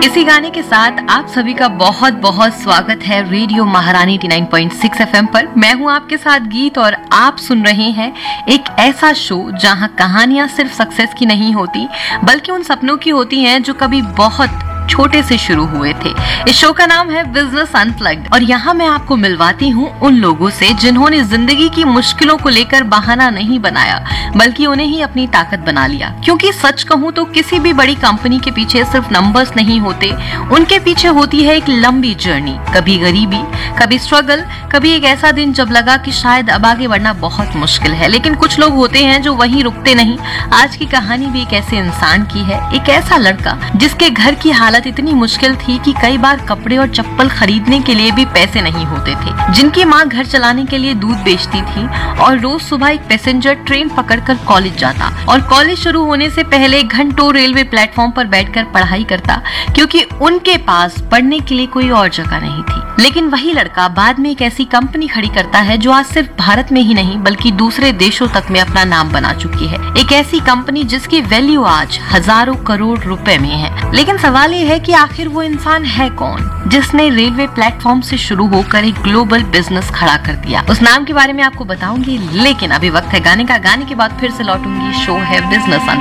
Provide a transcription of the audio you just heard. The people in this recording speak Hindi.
इसी गाने के साथ आप सभी का बहुत बहुत स्वागत है रेडियो महारानी 89.6 एफएम पर। मैं हूं आपके साथ गीत और आप सुन रहे हैं एक ऐसा शो जहां कहानियां सिर्फ सक्सेस की नहीं होती बल्कि उन सपनों की होती हैं जो कभी बहुत छोटे से शुरू हुए थे। इस शो का नाम है बिजनेस अनप्लग्ड और यहाँ मैं आपको मिलवाती हूँ उन लोगों से जिन्होंने जिंदगी की मुश्किलों को लेकर बहाना नहीं बनाया बल्कि उन्हें ही अपनी ताकत बना लिया। क्योंकि सच कहूँ तो किसी भी बड़ी कंपनी के पीछे सिर्फ नंबर्स नहीं होते, उनके पीछे होती है एक लंबी जर्नी। कभी गरीबी, कभी स्ट्रगल, कभी एक ऐसा दिन जब लगा कि शायद अब आगे बढ़ना बहुत मुश्किल है। लेकिन कुछ लोग होते हैं जो वहीं रुकते नहीं। आज की कहानी भी एक ऐसे इंसान की है, एक ऐसा लड़का जिसके घर की हालत इतनी मुश्किल थी कि कई बार कपड़े और चप्पल खरीदने के लिए भी पैसे नहीं होते थे, जिनकी माँ घर चलाने के लिए दूध बेचती थी और रोज सुबह एक पैसेंजर ट्रेन पकड़कर कॉलेज जाता और कॉलेज शुरू होने से पहले घंटों रेलवे प्लेटफॉर्म पर बैठकर पढ़ाई करता क्योंकि उनके पास पढ़ने के लिए कोई और जगह नहीं थी। लेकिन वही लड़का बाद में एक ऐसी कंपनी खड़ी करता है जो आज सिर्फ भारत में ही नहीं बल्कि दूसरे देशों तक में अपना नाम बना चुकी है। एक ऐसी कंपनी जिसकी वैल्यू आज हजारों करोड़ रुपए में है। लेकिन सवाल ये है कि आखिर वो इंसान है कौन जिसने रेलवे प्लेटफॉर्म से शुरू होकर एक ग्लोबल बिजनेस खड़ा कर दिया। उस नाम के बारे में आपको बताऊंगी, लेकिन अभी वक्त है गाने का। गाने के बाद फिर से लौटूंगी। शो है बिजनेस अनप्लग्ड।